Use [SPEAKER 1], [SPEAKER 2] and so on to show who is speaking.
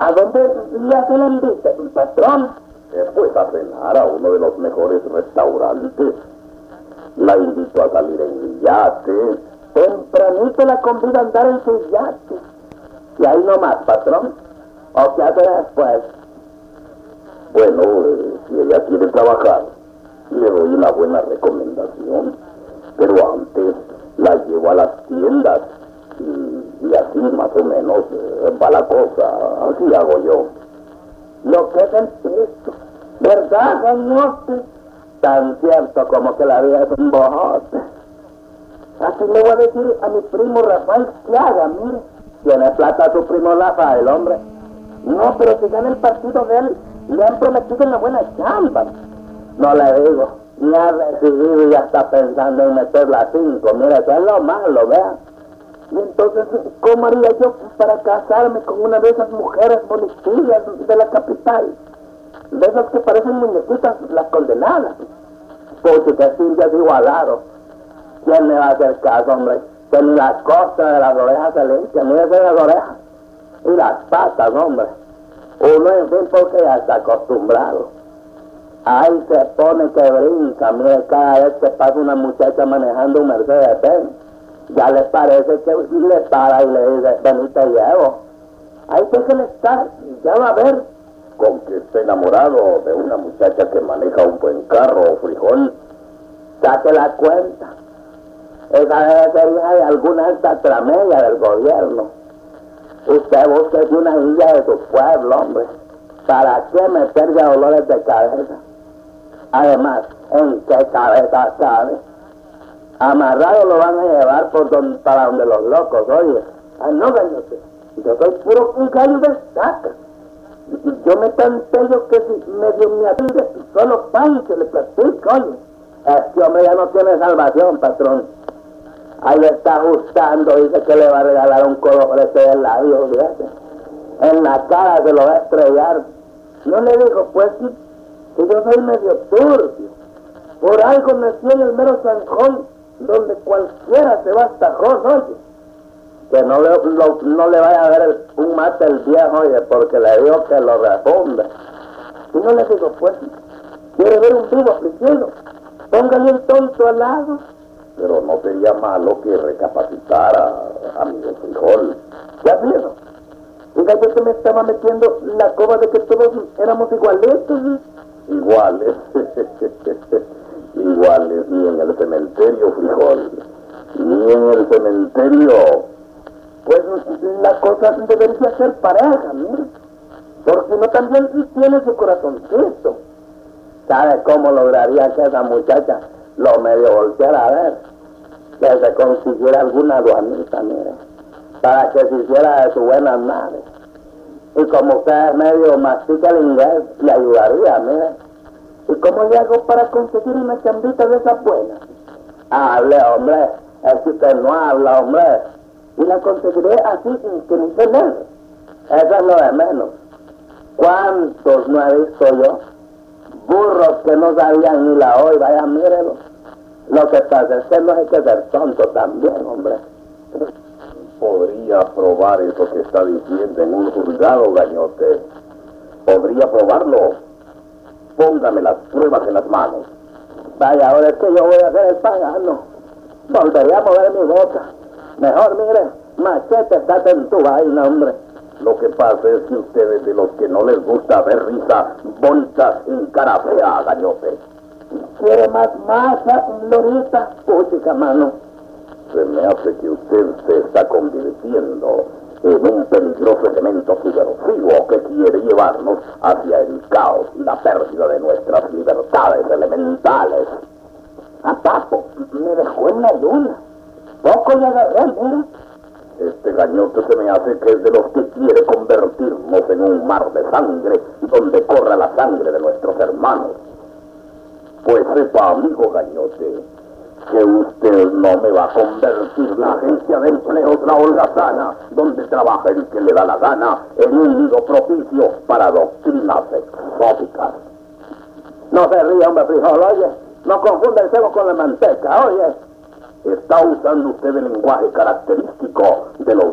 [SPEAKER 1] ¿A dónde le hace el envite, patrón?
[SPEAKER 2] Pues a cenar a uno de los mejores restaurantes. La invito a salir en yate.
[SPEAKER 1] Tempranito la convida a andar en sus yates. ¿Y ahí nomás, patrón? ¿O qué hace después?
[SPEAKER 2] Bueno, si ella quiere trabajar, le doy una buena recomendación. Pero antes la llevo a las tiendas. Y así más o menos va la cosa. Así hago yo.
[SPEAKER 1] Lo que es el piso, ¿verdad, gañote? Tan cierto como que la vida es un bojote. Así le voy a decir a mi primo Rafael que haga, mire. Tiene plata su primo Rafael, hombre. No, pero si gana el partido de él, le han prometido una buena chamba. No le digo, ni ha recibido y ya está pensando en meterla a 5. Mire, eso es lo malo, vean. Y entonces, ¿cómo haría yo para casarme con una de esas mujeres bonitillas de la capital? De esas que parecen muñequitas, las condenadas. Porque que Silvia es igualado. ¿Quién me va a hacer caso, hombre? Que ni la costa de las orejas se limpia, mírese las orejas. Y las patas, hombre. Uno, en fin, porque ya está acostumbrado. Ahí se pone que brinca, mire, cada vez que pasa una muchacha manejando un Mercedes-Benz. Ya le parece que le para y le dice, ven y te llevo. Ahí déjele estar, ya va a ver.
[SPEAKER 2] Con que esté enamorado de una muchacha que maneja un buen carro o frijol.
[SPEAKER 1] Saque la cuenta. Esa debe ser hija de alguna alta tramella del gobierno. Usted busque una hija de su pueblo, hombre. ¿Para qué meterle a dolores de cabeza? Además, ¿en qué cabeza cabe? Amarrado lo van a llevar para donde los locos, oye. Ah, no, gañote. Yo soy puro un gallo de estaca. Yo me cantello que si medio me atiende, solo pan que le platico, oye. Este hombre ya no tiene salvación, patrón. Ahí está ajustando, dice que le va a regalar un codofrete de labio, fíjate. En la cara se lo va a estrellar. No le digo, pues, que yo soy medio turbio. Por algo nací en el mero zanjón, donde cualquiera se va hasta Jos, oye. Que no le vaya a ver un mate el viejo, oye, porque le digo que lo refunde. Y no le digo, pues, quiere ver un vivo afligido, póngale un tonto al lado.
[SPEAKER 2] Pero no sería malo que recapacitara, amigo Frijol.
[SPEAKER 1] Ya vieron. Diga, yo que me estaba metiendo la coba de que todos éramos igualitos.
[SPEAKER 2] Iguales. Iguales, ni en el cementerio, Frijol. Ni en el cementerio.
[SPEAKER 1] Pues la cosa debería ser pareja, mire. Porque no también tiene su corazoncito. ¿Sabe cómo lograría que esa muchacha lo medio volteara a ver? Que se consiguiera alguna aduanita, mire, para que se hiciera de su buena madre. Y como usted es medio mastica el inglés, le ayudaría, mire. ¿Y cómo le hago para conseguir una chambita de esas buenas? Hable, hombre, es que usted no habla, hombre. Y la conseguiré así, que ni se lee. Eso es lo de menos. ¿Cuántos no he visto yo? Burros que no sabían ni la hoy, vaya, mírelo. Lo que pasa es que no hay que ser tonto también, hombre.
[SPEAKER 2] Podría probar eso que está diciendo en un juzgado, gañote. Podría probarlo. Póngame las pruebas en las manos.
[SPEAKER 1] Vaya, ahora es que yo voy a hacer el pagano. Volvería a mover mi boca. Mejor, mire, machete, estate en tu vaina, hombre.
[SPEAKER 2] Lo que pasa es que ustedes de los que no les gusta ver risa bonitas en cara fea, gañote.
[SPEAKER 1] ¿Quiere más masa, Lorita? Puchica, mano.
[SPEAKER 2] Se me hace que usted se está convirtiendo en un peligroso elemento subversivo que quiere llevarnos hacia el caos y la pérdida de nuestras libertades elementales.
[SPEAKER 1] A papo, me dejó en la luna. Poco le agarré, mira.
[SPEAKER 2] Este gañote se me hace que es de los que quiere convertirnos en un mar de sangre donde corra la sangre de nuestros hermanos. Pues sepa, amigo gañote, que usted no me va a convertir la agencia de empleos La Holgazana, donde trabaja el que le da la gana, en un nido propicio para doctrinas exóticas.
[SPEAKER 1] No se ríe, hombre Frijol, oye. No confunda el cebo con la manteca, oye.
[SPEAKER 2] Está usando usted el lenguaje característico de los